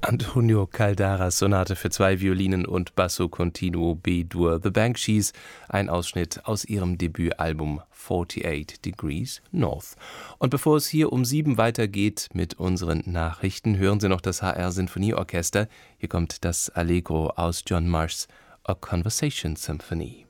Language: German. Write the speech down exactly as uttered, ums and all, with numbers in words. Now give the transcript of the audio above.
Antonio Caldaras Sonate für zwei Violinen und Basso Continuo B-Dur The Banshees, ein Ausschnitt aus ihrem Debütalbum forty-eight Degrees North. Und bevor es hier um sieben weitergeht mit unseren Nachrichten, hören Sie noch das H R Sinfonieorchester. Hier kommt das Allegro aus John Marshs A Conversation Symphony.